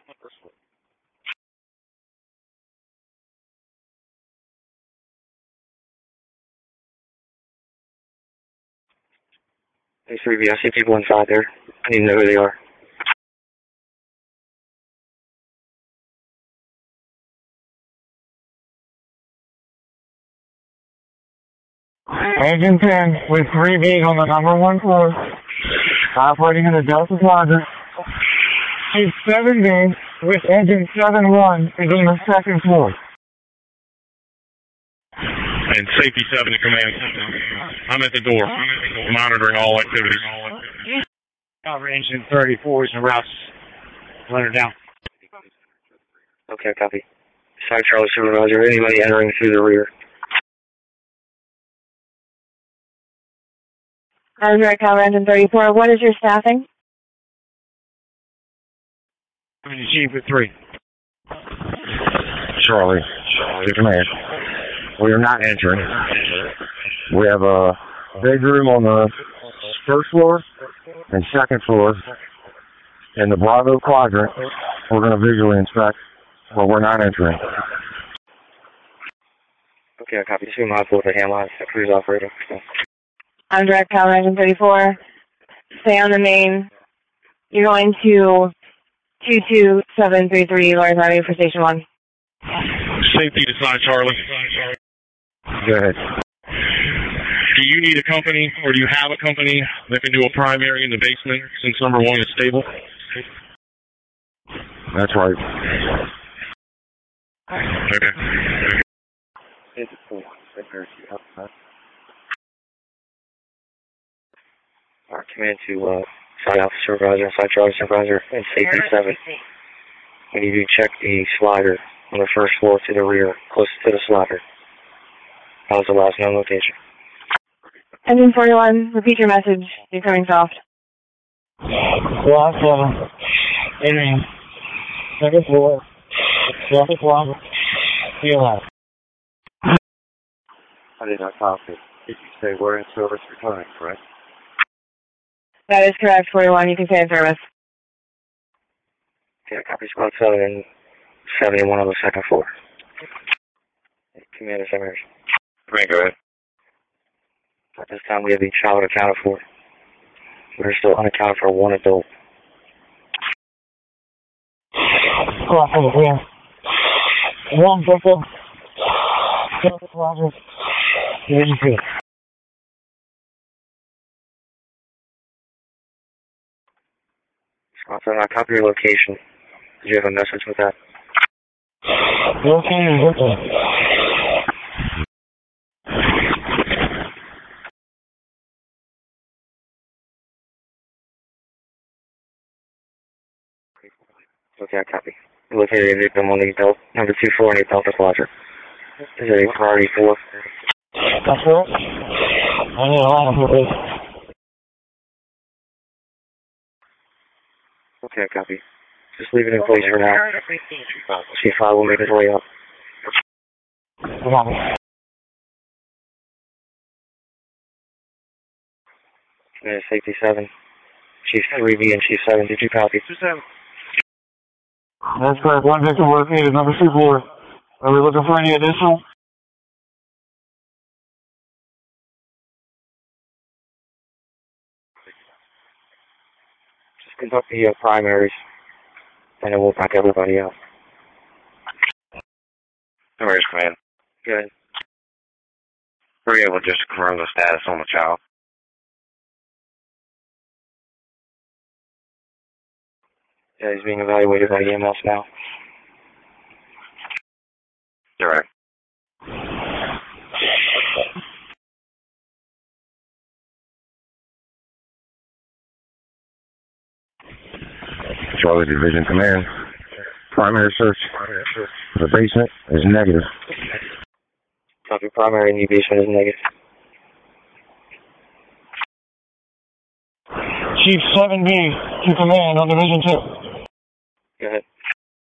Hey, 3B, I see people inside there. I need to know who they are. Engine 10 with 3B on the number 1 floor, operating in the Delta quadrant. Chief 7B with engine 7-1 is on the 2nd floor. And safety 7 to command. I'm at the door, monitoring all activities. Cover engine 34 is in route. Let her down. Okay, copy. Side Charlie Supervisor, anybody entering through the rear? Direct Cover Engine 34, what is your staffing? Chief at 3. Charlie to command. We are not entering. We have a bedroom on the 1st floor and 2nd floor in the Bravo quadrant. We're going to visually inspect, but we're not entering. Okay, I copy. 2 miles for the handline, cruise operator. I'm Direct Cover Engine 34. Stay on the main. You're going to 22733 Lawrence Avenue for Station 1. Safety to Side Charlie. Go ahead. Do you need a company, or do you have a company that can do a primary in the basement since number 1 is stable? That's right. Okay. Our command to Side Officer Supervisor and Side Charlie Supervisor and Safety 7. We need to check the slider on the 1st floor to the rear, closest to the slider. That was the last known location. Engine 41, repeat your message. You're coming soft. Block 7, entering 2nd floor, 2nd floor, CLS. I did not copy. Did you say we're in service returning, correct? That is correct, 41. You can stay in service. Okay, copy. Spot 7 and 71 on the 2nd floor. Commander Summers. Go ahead. At this time, we have each child accounted for. We're still unaccounted for 1 adult. Block 7, clear. 1 pistol. 2nd floor. Engine 2. Spot 7, I copy your location. Did you have a message with that? Located, okay. Okay, I copy. Located a victim on the adult, number 2 floor in the Delta quadrant. Is it a priority 4? That's right. I need a line for this. Okay, I copy. Just leave it in place for now. Chief 5 will make his way up. Commander Safety 7. Chief 3B and Chief 7, did you copy? That's correct. 1 victim located, number 2 floor. Are we looking for any additional? Just conduct the primaries, and then we'll back everybody up. Where's command? Good. Were you able to just confirm the status on the child? Yeah, he's being evaluated by EMS now. You're right. Charlie Division Command. Primary search. The basement is negative. Copy. Primary in the basement is negative. Chief 7B to command on Division 2. Go ahead.